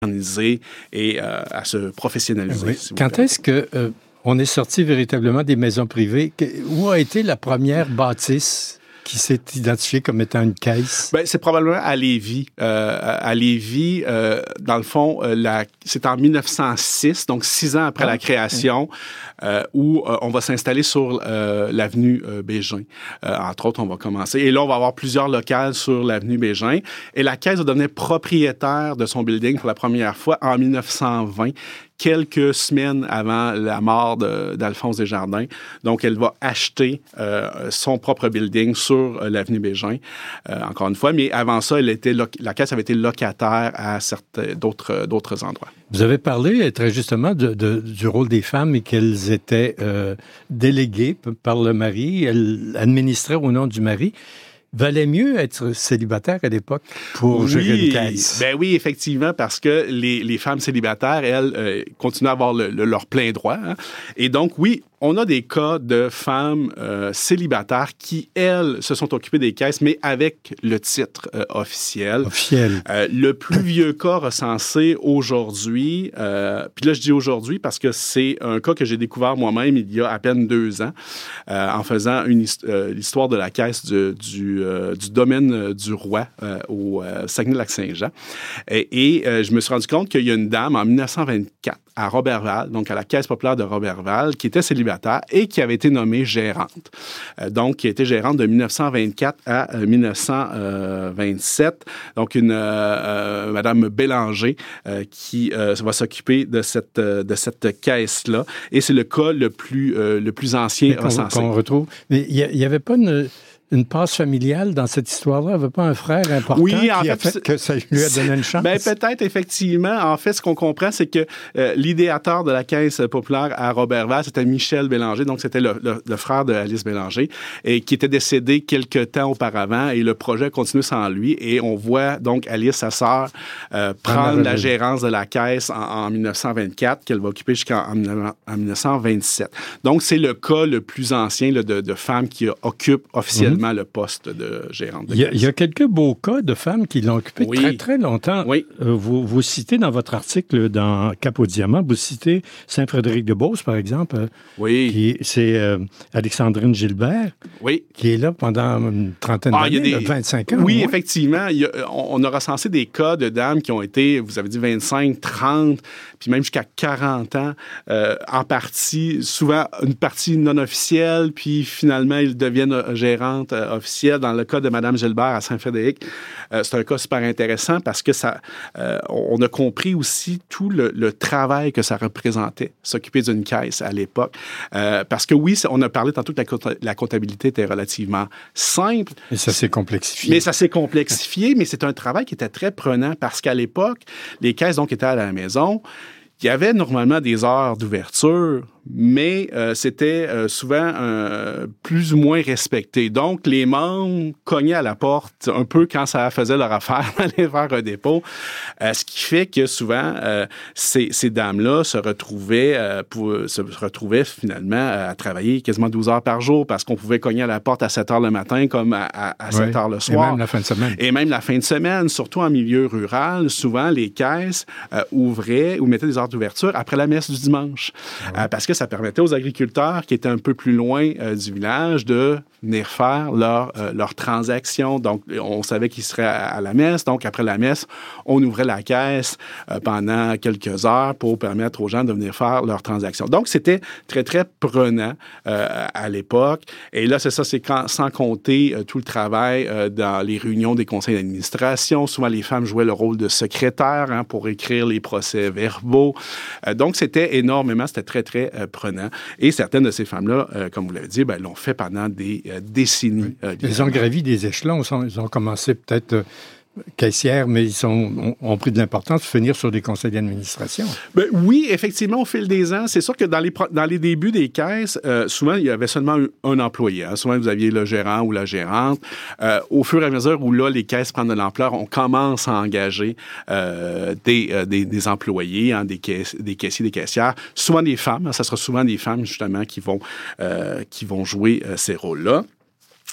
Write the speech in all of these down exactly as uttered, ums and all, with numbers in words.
moderniser et euh, à se professionnaliser. Oui. Si Quand est-ce que euh, on est sorti véritablement des maisons privées? Où a été la première bâtisse qui s'est identifiée comme étant une caisse? Ben, c'est probablement à Lévis. Euh, à Lévis, euh, dans le fond, euh, la, c'est en mille neuf cent six, donc six ans après ah, la création, euh, où euh, on va s'installer sur euh, l'avenue euh, Bégin. Euh, entre autres, on va commencer. Et là, on va avoir plusieurs locales sur l'avenue Bégin. Et la caisse va devenir propriétaire de son building pour la première fois en mille neuf cent vingt, quelques semaines avant la mort de, d'Alphonse Desjardins. Donc, elle va acheter euh, son propre building sur euh, l'avenue Bégin, euh, encore une fois. Mais avant ça, elle était lo- la caisse avait été locataire à certains, d'autres, d'autres endroits. Vous avez parlé très justement de, de, du rôle des femmes et qu'elles étaient euh, déléguées par le mari. Elles administraient au nom du mari. Valait mieux être célibataire à l'époque pour oui, gérer une caisse. Ben oui, effectivement, parce que les, les femmes célibataires, elles, euh, continuent à avoir le, le, leur plein droit. Hein. Et donc, oui, on a des cas de femmes euh, célibataires qui, elles, se sont occupées des caisses, mais avec le titre euh, officiel. Officiel. Euh, le plus vieux cas recensé aujourd'hui, euh, puis là, je dis aujourd'hui parce que c'est un cas que j'ai découvert moi-même il y a à peine deux ans, euh, en faisant une, euh, l'histoire de la caisse du, du, euh, du domaine du Roi euh, au euh, Saguenay-Lac-Saint-Jean. Et, et euh, je me suis rendu compte qu'il y a une dame en mille neuf cent vingt-quatre à Roberval, donc à la Caisse populaire de Roberval, qui était célibataire et qui avait été nommée gérante. Euh, donc, qui a été gérante de mille neuf cent vingt-quatre à euh, mille neuf cent vingt-sept. Donc, une euh, euh, Madame Bélanger euh, qui euh, va s'occuper de cette, euh, de cette caisse-là. Et c'est le cas le plus, euh, le plus ancien qu'on, recensé. Qu'on retrouve. Mais il n'y avait pas une... Une passe familiale dans cette histoire-là? Il n'y avait pas un frère important oui, qui en a fait, fait que ça lui a donné une chance? Ben, peut-être, effectivement. En fait, ce qu'on comprend, c'est que euh, l'idéateur de la Caisse populaire à Roberval, c'était Michel Bélanger, donc c'était le, le, le frère de Alice Bélanger, et qui était décédé quelques temps auparavant, et le projet continue sans lui, et on voit donc Alice, sa sœur, euh, prendre la gérance de la Caisse en, en mille neuf cent vingt-quatre, qu'elle va occuper jusqu'en en, en mille neuf cent vingt-sept. Donc, c'est le cas le plus ancien là, de, de femmes qui occupent officiellement mm-hmm. le poste de gérante de il y, a, il y a quelques beaux cas de femmes qui l'ont occupé oui. très, très longtemps. Oui. Euh, vous, vous citez dans votre article dans Cap au Diamant, vous citez Saint-Frédéric-de-Beauce, par exemple. Oui. Qui, c'est euh, Alexandrine Gilbert. Oui. Qui est là pendant une trentaine ah, d'années, des... là, vingt-cinq ans. Oui, effectivement. Il y a, on, on a recensé des cas de dames qui ont été, vous avez dit vingt-cinq, trente, puis même jusqu'à quarante ans, euh, en partie, souvent une partie non officielle, puis finalement, ils deviennent gérantes euh, officielles. Dans le cas de Mme Gilbert à Saint-Frédéric, euh, c'est un cas super intéressant parce que ça, euh, on a compris aussi tout le, le travail que ça représentait, s'occuper d'une caisse à l'époque. Euh, parce que oui, on a parlé tantôt que la, la comptabilité était relativement simple. Mais ça s'est complexifié. Mais ça s'est complexifié, mais c'est un travail qui était très prenant parce qu'à l'époque, les caisses donc étaient à la maison. Il y avait normalement des heures d'ouverture, mais euh, c'était euh, souvent euh, plus ou moins respecté. Donc, les membres cognaient à la porte un peu quand ça faisait leur affaire d'aller faire un dépôt, euh, ce qui fait que souvent, euh, ces, ces dames-là se retrouvaient, euh, pour, se retrouvaient finalement à travailler quasiment douze heures par jour parce qu'on pouvait cogner à la porte à sept heures le matin comme à, à, à sept heures le soir. Et même la fin de semaine. Et même la fin de semaine, surtout en milieu rural, souvent les caisses euh, ouvraient ou mettaient des heures d'ouverture après la messe du dimanche. Ouais. Euh, parce que ça permettait aux agriculteurs qui étaient un peu plus loin euh, du village de venir faire leur, euh, leur transaction. Donc, on savait qu'ils seraient à, à la messe. Donc, après la messe, on ouvrait la caisse euh, pendant quelques heures pour permettre aux gens de venir faire leur transaction. Donc, c'était très, très prenant euh, à l'époque. Et là, c'est ça, c'est quand, sans compter euh, tout le travail euh, dans les réunions des conseils d'administration. Souvent, les femmes jouaient le rôle de secrétaire hein, pour écrire les procès-verbaux. Euh, donc, c'était énormément, c'était très, très euh, prenant. Et certaines de ces femmes-là, euh, comme vous l'avez dit, ben, l'ont fait pendant des euh, décennies. Oui. Euh, ils ont gravi des échelons. Ils ont commencé peut-être... Euh... caissières, mais ils sont, ont, ont pris de l'importance de finir sur des conseils d'administration. Ben oui, effectivement, au fil des ans, c'est sûr que dans les, dans les débuts des caisses, euh, souvent, il y avait seulement un, un employé. Hein. Souvent, vous aviez le gérant ou la gérante. Euh, au fur et à mesure où là, les caisses prennent de l'ampleur, on commence à engager euh, des, euh, des, des employés, hein, des, caiss- des caissiers, des caissières, souvent des femmes. Hein, ça sera souvent des femmes, justement, qui vont, euh, qui vont jouer euh, ces rôles-là.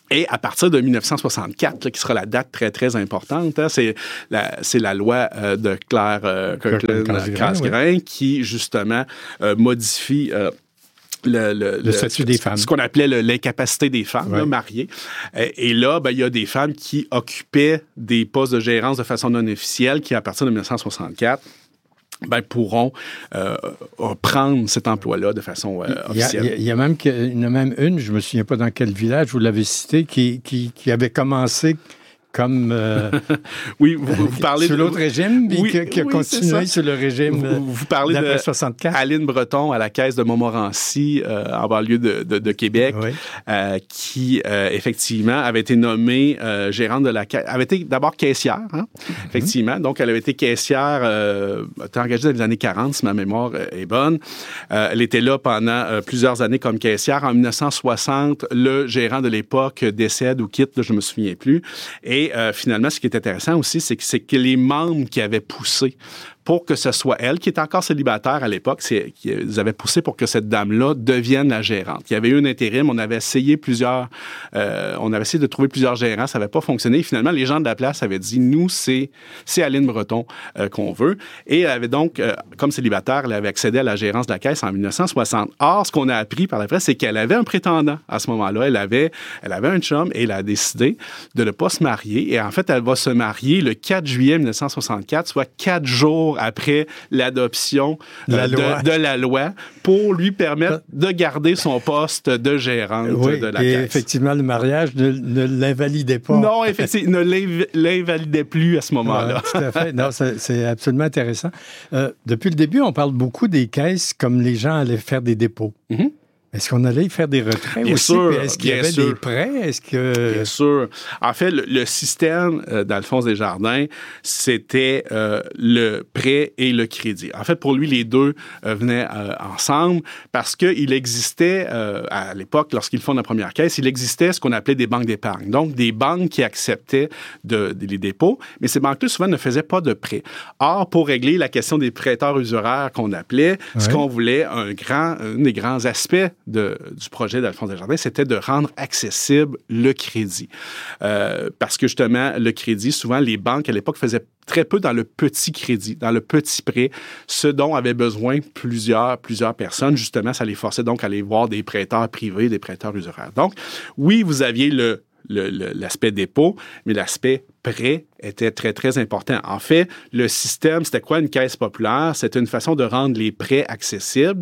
Et à partir de dix-neuf cent soixante-quatre, là, qui sera la date très, très importante, hein, c'est, la, c'est la loi euh, de Claire euh, Kirkland-Casgrain oui. qui, justement, euh, modifie... Euh, Le, le, le statut le, des femmes. Ce qu'on appelait le, l'incapacité des femmes ouais. là, mariées. Et, et là, ben, il y a des femmes qui occupaient des postes de gérance de façon non officielle qui, à partir de dix-neuf cent soixante-quatre, ben, pourront euh, prendre cet emploi-là de façon euh, officielle. Il y, a, il y a même, il y en a même une, je ne me souviens pas dans quel village, vous l'avez cité, qui, qui, qui avait commencé comme... Euh, oui, vous, vous parlez... Sous de, l'autre régime, puis oui, qui, qui a oui, continué sur le régime vous, vous parlez de soixante-quatre. Aline Breton à la caisse de Montmorency, euh, en banlidue de, de, de Québec, oui. euh, qui, euh, effectivement, avait été nommée euh, gérante de la caisse... avait été d'abord caissière, hein, mm-hmm. effectivement. Donc, elle avait été caissière, euh, elle était engagée dans les années quarante, si ma mémoire est bonne. Euh, elle était là pendant euh, plusieurs années comme caissière. En dix-neuf cent soixante, le gérant de l'époque décède ou quitte, là, je me souviens plus. Et Et euh, finalement, ce qui est intéressant aussi, c'est que, c'est que les membres qui avaient poussé pour que ce soit elle, qui était encore célibataire à l'époque, c'est, ils avaient poussé pour que cette dame-là devienne la gérante. Il y avait eu un intérim, on avait essayé plusieurs, euh, on avait essayé de trouver plusieurs gérants, ça n'avait pas fonctionné. Et finalement, les gens de la place avaient dit, nous, c'est, c'est Aline Breton euh, qu'on veut. Et elle avait donc, euh, comme célibataire, elle avait accédé à la gérance de la caisse en dix-neuf cent soixante. Or, ce qu'on a appris par la presse, c'est qu'elle avait un prétendant à ce moment-là. Elle avait, elle avait un chum et elle a décidé de ne pas se marier. Et en fait, elle va se marier le quatre juillet dix-neuf cent soixante-quatre, soit quatre jours après l'adoption la euh, de, de la loi pour lui permettre de garder son poste de gérante oui, de la et caisse. Effectivement, le mariage ne, ne l'invalidait pas. Non, effectivement, ne l'invalidait plus à ce moment-là. Ouais, tout à fait. Non, c'est, c'est absolument intéressant. Euh, depuis le début, on parle beaucoup des caisses comme les gens allaient faire des dépôts. Mm-hmm. Est-ce qu'on allait y faire des retraits bien aussi? Sûr, est-ce qu'il y avait sûr. des prêts? Est-ce que... Bien sûr. En fait, le, le système euh, d'Alphonse Desjardins, c'était euh, le prêt et le crédit. En fait, pour lui, les deux euh, venaient euh, ensemble parce qu'il existait, euh, à l'époque, lorsqu'il fonde la première caisse, il existait ce qu'on appelait des banques d'épargne. Donc, des banques qui acceptaient de, de, les dépôts, mais ces banques-là, souvent, ne faisaient pas de prêts. Or, pour régler la question des prêteurs usuraires qu'on appelait, ouais. ce qu'on voulait, un grand, un des grands aspects De, du projet d'Alphonse Desjardins, c'était de rendre accessible le crédit. Euh, parce que justement, le crédit, souvent, les banques à l'époque faisaient très peu dans le petit crédit, dans le petit prêt, ce dont avaient besoin plusieurs, plusieurs personnes. Justement, ça les forçait donc à aller voir des prêteurs privés, des prêteurs usuraires. Donc, oui, vous aviez le Le, le, l'aspect dépôt, mais l'aspect prêt était très, très important. En fait, le système, c'était quoi une caisse populaire? C'était une façon de rendre les prêts accessibles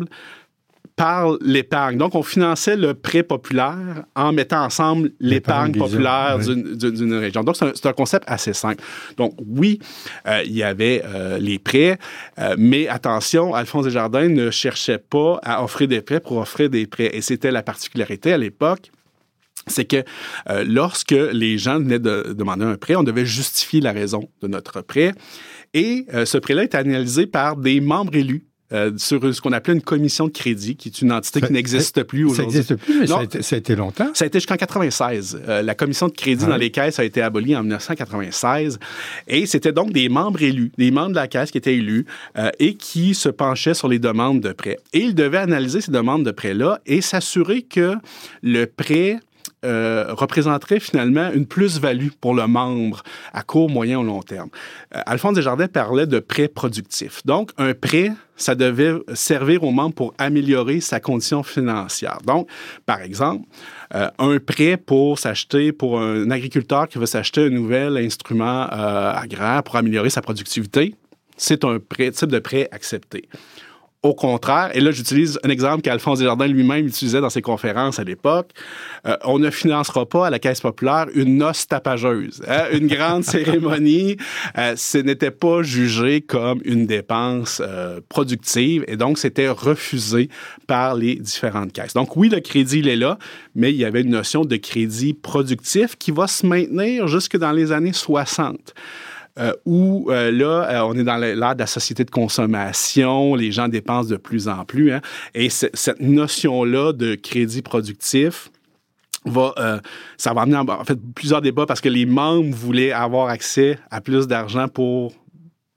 par l'épargne. Donc, on finançait le prêt populaire en mettant ensemble l'épargne, l'épargne populaire oui. d'une, d'une, d'une région. Donc, c'est un, c'est un concept assez simple. Donc, oui, euh, il y avait euh, les prêts, euh, mais attention, Alphonse Desjardins ne cherchait pas à offrir des prêts pour offrir des prêts. Et c'était la particularité à l'époque, c'est que euh, lorsque les gens venaient de demander un prêt, on devait justifier la raison de notre prêt. Et euh, ce prêt-là est analysé par des membres élus Euh, sur ce qu'on appelait une commission de crédit, qui est une entité ça, qui n'existe plus aujourd'hui. Ça n'existe plus, mais non, ça, a été, ça a été longtemps. Ça a été jusqu'en quatre-vingt-seize. Euh, la commission de crédit ah. dans les caisses a été abolie en dix-neuf cent quatre-vingt-seize. Et c'était donc des membres élus, des membres de la caisse qui étaient élus euh, et qui se penchaient sur les demandes de prêt. Et ils devaient analyser ces demandes de prêt-là et s'assurer que le prêt Euh, représenterait finalement une plus-value pour le membre à court, moyen ou long terme. Euh, Alphonse Desjardins parlait de prêt productif. Donc, un prêt, ça devait servir au membre pour améliorer sa condition financière. Donc, par exemple, euh, un prêt pour s'acheter, pour un agriculteur qui veut s'acheter un nouvel instrument euh, agraire pour améliorer sa productivité, c'est un prêt, type de prêt accepté. Au contraire, et là, j'utilise un exemple qu'Alphonse Desjardins lui-même utilisait dans ses conférences à l'époque, euh, on ne financera pas à la Caisse populaire une noce tapageuse, hein, une grande cérémonie. Euh, ce n'était pas jugé comme une dépense euh, productive et donc c'était refusé par les différentes caisses. Donc oui, le crédit, il est là, mais il y avait une notion de crédit productif qui va se maintenir jusque dans les années soixante. Euh, où euh, là, euh, on est dans l'ère de la société de consommation, les gens dépensent de plus en plus, hein, et c- cette notion-là de crédit productif va, euh, ça va amener en, en fait plusieurs débats parce que les membres voulaient avoir accès à plus d'argent pour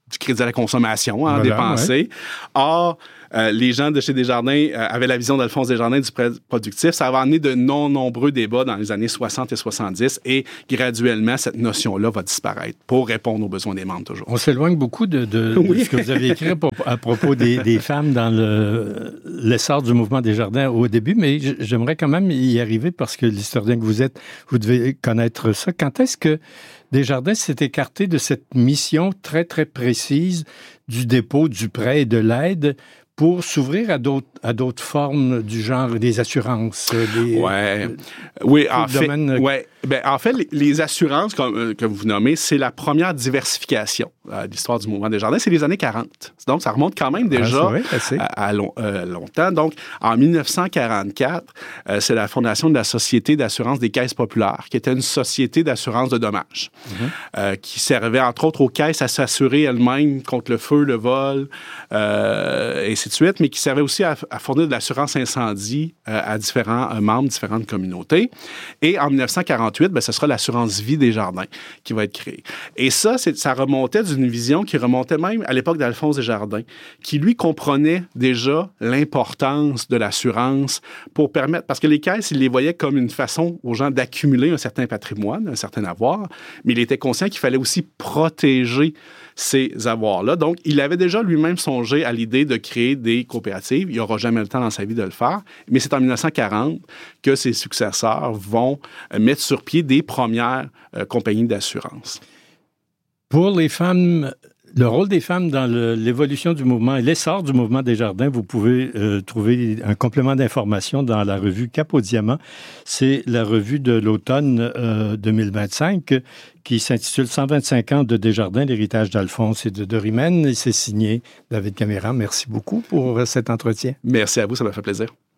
du crédit à la consommation à voilà, dépenser. Ouais. Or, euh, les gens de chez Desjardins euh, avaient la vision d'Alphonse Desjardins du prêt productif. Ça avait amené de non nombreux débats dans les années soixante et soixante-dix et graduellement, cette notion-là va disparaître pour répondre aux besoins des membres toujours. On s'éloigne beaucoup de, de, oui. de ce que vous avez écrit à propos des, des femmes dans le, l'essor du mouvement Desjardins au début, mais j'aimerais quand même y arriver parce que l'historien que vous êtes, vous devez connaître ça. Quand est-ce que Desjardins s'est écarté de cette mission très, très précise du dépôt, du prêt et de l'aide pour s'ouvrir à d'autres, à d'autres formes du genre des assurances? Des, ouais. Oui, en fait, domaine... ouais. Ben, en fait, les, les assurances comme, euh, que vous nommez, c'est la première diversification euh, de l'histoire du mouvement Desjardins. C'est les années quarante. Donc, ça remonte quand même déjà ah, vrai, à, à long, euh, longtemps. Donc, en dix-neuf cent quarante-quatre, euh, c'est la fondation de la Société d'assurance des caisses populaires, qui était une société d'assurance de dommages, mm-hmm. euh, qui servait, entre autres, aux caisses à s'assurer elles-mêmes contre le feu, le vol, euh, et ainsi de suite, mais qui servait aussi à, à fournir de l'assurance incendie euh, à différents euh, membres, différentes communautés. Et en dix-neuf cent quarante-huit, ben, ce sera l'assurance vie Desjardins qui va être créée. Et ça, c'est, ça remontait d'une vision qui remontait même à l'époque d'Alphonse Desjardins, qui, lui, comprenait déjà l'importance de l'assurance pour permettre... Parce que les caisses, il les voyait comme une façon aux gens d'accumuler un certain patrimoine, un certain avoir, mais il était conscient qu'il fallait aussi protéger ces avoirs-là. Donc, il avait déjà lui-même songé à l'idée de créer des coopératives. Il n'aura jamais le temps dans sa vie de le faire, mais c'est en dix-neuf cent quarante que ses successeurs vont mettre sur pied des premières euh, compagnies d'assurance. Pour les femmes, le rôle des femmes dans le, l'évolution du mouvement et l'essor du mouvement Desjardins, vous pouvez euh, trouver un complément d'information dans la revue Cap au Diamant. C'est la revue de l'automne euh, deux mille vingt-cinq qui s'intitule « cent vingt-cinq ans de Desjardins, l'héritage d'Alphonse et de Dorimène ». Et c'est signé David Caméra. Merci beaucoup pour cet entretien. Merci à vous, ça m'a fait plaisir.